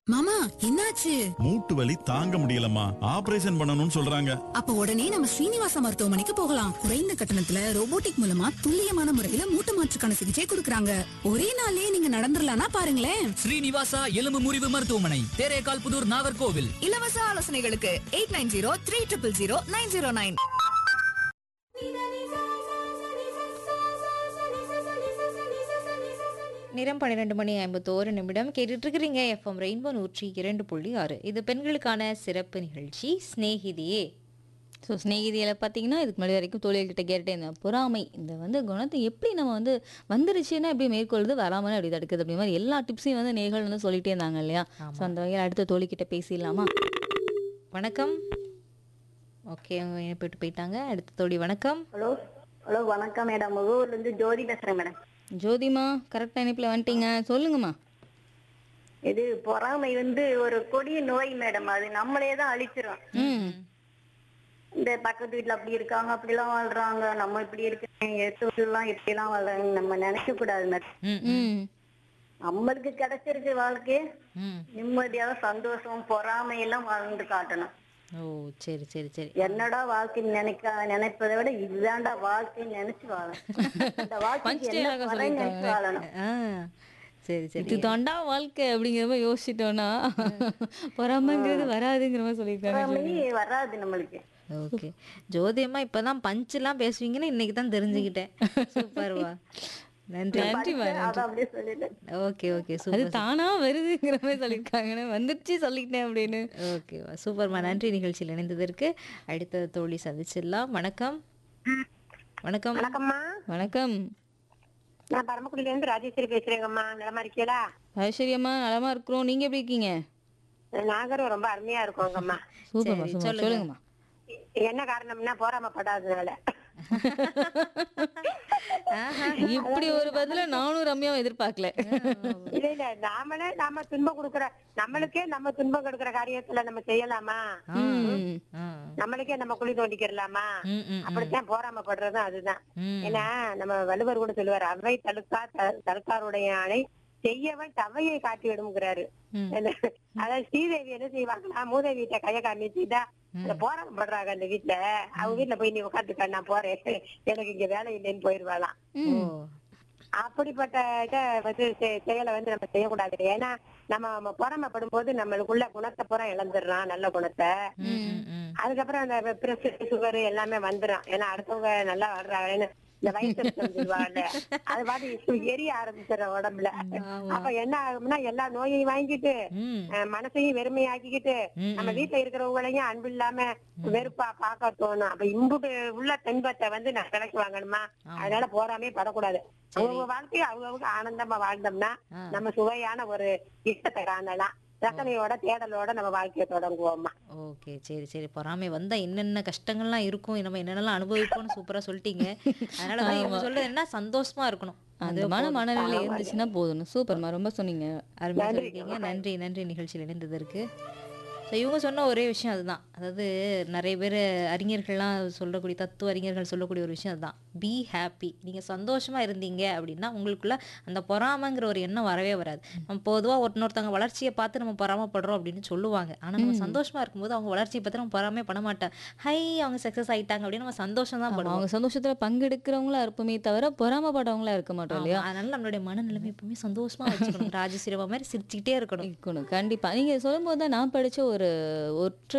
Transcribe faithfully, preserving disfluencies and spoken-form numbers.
மாமா என்னாச்சு? மூட்டு வலி தாங்க முடியலம்மா, ஆபரேஷன் பண்ணணும்னு சொல்றாங்க. அப்ப உடனே நம்ம ஸ்ரீனிவாசா மருத்துவமனைக்கு போகலாம். குறைந்த கட்டணத்துல ரோபோட்டிக் மூலமா துல்லியமான முறையில மூட்டு மாற்றுக்கான சிகிச்சை கொடுக்கறாங்க. ஒரே நாள்லயே நீங்க நடந்துடலாம்னா பாருங்களேன். ஸ்ரீனிவாசா எலும்பு முறிவு மருத்துவமனை, தேரேகால் புதூர், நாகர்கோவில். இலவச ஆலோசனைகளுக்கு eight nine zero three triple zero nine zero nine. நேரம் பன்னிரெண்டு மணி ஐம்பத்தோரு நிமிடம் கேட்டுட்டு இருக்கிறீங்க. எஃப்எம் ரெயின்போ நூற்றி இரண்டு புள்ளி ஆறு. இது பெண்களுக்கான சிறப்பு நிகழ்ச்சி ஸ்நேகிதியே. ஸோ ஸ்நேகிதியில் பார்த்தீங்கன்னா இதுக்கு முன்னாடி வரைக்கும் தொழில்கிட்ட கேட்டுட்டே இருந்தேன். பொறாமை இந்த வந்து குணத்தை எப்படி நம்ம வந்து வந்துருச்சுன்னா எப்படி மேற்கொள்ளுது, வராமல் எப்படி தடுக்குது அப்படி மாதிரி எல்லா டிப்ஸையும் வந்து நேர்கள் வந்து சொல்லிகிட்டே இருந்தாங்க இல்லையா? ஸோ அந்த வகையில் அடுத்த தோழிக்கிட்ட பேசிடலாமா? வணக்கம். ஓகே, அவங்க இணைப்பிட்டு போயிட்டாங்க. அடுத்த தோழி வணக்கம். ஹலோ ஹலோ வணக்கம் மேடம். ஊர்ல இருந்து ஜோதி பேசுறேன் மேடம். ஜோதிமா, கரெக்டாக இணைப்பில் வந்துட்டீங்க, சொல்லுங்கம்மா. இது பொறாமை வந்து ஒரு கொடிய நோய் மேடம். அது நம்மளே தான் அழிச்சிரும். ம் இந்த பக்கத்து வீட்டுல அப்படி இருக்காங்க, அப்படி எல்லாம் வாழ்றாங்க, நம்ம இப்படி இருக்கேன், எல்லாம் இப்படி எல்லாம் வாழ்றாங்க நம்ம நினைக்க கூடாது மேடம். ம் நம்மளுக்கு கிடைச்சிருக்கு வாழ்க்கையே ம். நிம்மதியாக சந்தோஷம் பொறாமை எல்லாம் வாழ்ந்து காட்டணும். ஓ, சரி சரி சரி. என்னடா வாழ்க்கைன்னு நினைக்க நினைப்பதை விட இதுதான்டா வாழ்க்கைன்னு நினைச்சு வாழணும். இந்த வாழ்க்கைக்கு என்ன குறைன்னு நினைச்சு வாழணும். ஆ, சரி சரி. இது தாண்டா வாழ்க்கை அப்படிங்கிற மாதிரி யோசிச்சிட்டோன்னா பொறாமைங்கிறது வராதுங்கிற மாதிரி சொல்லியிருக்காங்க. பொறாமை வராது நம்மளுக்கு. ஓகே, ஜோதியம்மா இப்பதான் பஞ்சுலாம் பேசுவீங்கன்னு இன்னைக்கு தான் தெரிஞ்சுக்கிட்டேன். சூப்பர்வா, நன்றி. நன்றிமா, அதை நன்றி. அப்படியே சொல்லிட்டேன். ஓகே ஓகே, அது சூப்பர். தானா வருதுங்கிற மாதிரி சொல்லியிருக்காங்கன்னு வந்துருச்சு சொல்லிட்டேன் அப்படின்னு. ஓகேவா, சூப்பர்மா, நன்றி நிகழ்ச்சியில் இணைந்ததற்கு. அடுத்த தோழி சந்திச்சிடலாம். வணக்கம். வணக்கம். வணக்கம்மா, வணக்கம் நான் பரமக்குடியில இருந்து ராஜேஸ்வரி பேசுறேங்கம்மா. நலமா இருக்கீங்களா? ஐஸ்வர்யம்மா, நலமா இருக்கிறோம். நீங்க எப்படி இருக்கீங்க? நாகரும் ரொம்ப அருமையா இருக்கோங்கம்மா. சூப்பர்மா, சரி, சூப்பர். சொல்லுங்க. சொல்லுங்கம்மா. என்ன காரணம்னா பொறாமப்படாததுனால. இப்படி ஒரு பதில நானும் ரம்யாவும் எதிர்பார்க்கல. இல்ல இல்ல நாமளே நாம துன்பம் கொடுக்கற நம்மளுக்கே நம்ம துன்பம் கொடுக்கற காரியத்துல நம்ம செய்யலாமா? ம். ஆ. நம்மளுக்கே நம்ம குழி தோண்டிக்கிறலாமா? ம், ம், ம். அப்படித்தான் பொறாமப்படுறதும் அதுதான். ம். ஏன்னா நம்ம வள்ளுவர் கூட சொல்லுவாரு, அவை தடுக்கா தடுக்காருடைய ஆணை செய்யவன் தவையை காட்டி விடுங்கிறாரு. ம். அதாவது ஸ்ரீதேவி என்ன செய்வாங்களா, மூதேவி வீட்டை கைய காமிச்சுட்டா அந்த போராடப்படுறாங்க அந்த வீட்டுல. அவங்க வீட்டுல போய் நீ உட்காந்துக்க, நான் போறேன், எனக்கு இங்க வேலை இல்லைன்னு போயிருவாளாம். ஓ. அப்படிப்பட்ட இதை வந்து செ- செயலை வந்து நம்ம செய்யக்கூடாது. ஏன்னா நம்ம நம்ம பொறாமைப்படும் போது நம்மளுக்குள்ள குணத்தை பூரா இழந்துடுறான், நல்ல குணத்தை. ம், ம், ம். அதுக்கப்புறம் அந்த பிரஷர் சுகர் எல்லாமே வந்துடும். ஏன்னா அடுத்தவங்க நல்லா வர்றாங்கன்னு இந்த வயசு சொல்லுவாங்கல்ல, அது பாட்டு எரிய ஆரம்பிச்சிட உடம்புல. அப்ப என்ன ஆகும்னா எல்லா நோயையும் வாங்கிட்டு ம். அஹ், மனசையும் வெறுமையாக்கிக்கிட்டு ம், நம்ம வீட்டுல இருக்கிறவங்களையும் அன்பு இல்லாம வெறுப்பா பார்க்க தோணும். அப்ப இம்புட்டு உள்ள துன்பத்தை வந்து நான் விலைக்கு வாங்கணுமா? அதனால போறாமே படக்கூடாது. அவங்க வாழ்க்கையை அவங்கவுங்க ஆனந்தமா வாழ்ந்தோம்னா ஆ. நம்ம சுவையான ஒரு இஷ்டத்தை காணலாம். ரசனையோட தேடலோட நம்ம வாழ்க்கையை தொடங்குவோம்மா. ஓகே, சரி சரி. பொறாமை வந்தா என்னென்ன கஷ்டங்கள்லாம் இருக்கும், நம்ம என்னென்னலாம் அனுபவிப்போம்னு சூப்பரா சொல்லிட்டீங்க. அதனால வந்து இவங்க சொல்றது என்ன, சந்தோஷமா இருக்கணும். அந்த மன மனநிலை இருந்துச்சுன்னா போதும். சூப்பர்மா, ரொம்ப சொன்னீங்க. அருமையா சொல்லிட்டீங்க. நன்றி நன்றி நிகழ்ச்சியில் இணைந்ததற்கு. ஸோ இவங்க சொன்ன ஒரே விஷயம் அதுதான். அதாவது நிறைய பேர் அறிஞர்கள்லாம் சொல்லக்கூடிய, தத்துவ அறிஞர்கள் சொல்லக்கூடிய ஒரு விஷயம் அதுதான். Be happy. நீங்கள் சந்தோஷமாக இருந்தீங்க அப்படின்னா உங்களுக்குள்ள அந்த பொறாமைங்கிற ஒரு எண்ணம் வரவே வராது. நம்ம பொதுவாக ஒருத்தவங்க வளர்ச்சியை பார்த்து நம்ம பொறாமப்படுறோம் அப்படின்னு சொல்லுவாங்க. ஆனால் நம்ம சந்தோஷமாக இருக்கும்போது அவங்க வளர்ச்சியை பார்த்து நம்ம பொறாமே பண்ண மாட்டோம். ஹை, அவங்க சக்ஸஸ் ஆகிட்டாங்க அப்படின்னு நம்ம சந்தோஷம் தான் ஆமா, படுவோம். அவங்க சந்தோஷத்துல பங்கெடுக்கிறவங்களா இருப்போமே தவிர பொறாமப்படவங்களா இருக்க மாட்டோம் இல்லையா? ஆமா, அதனால நம்மளுடைய மனநிலைமை எப்பவுமே சந்தோஷமா வச்சுக்கணும். ராஜசிரமா மாதிரி சிரிச்சுக்கிட்டே இருக்கணும். இருக்கணும் கண்டிப்பா. நீங்க சொல்லும் போது தான் நான் படிச்ச ஒரு ஒற்றை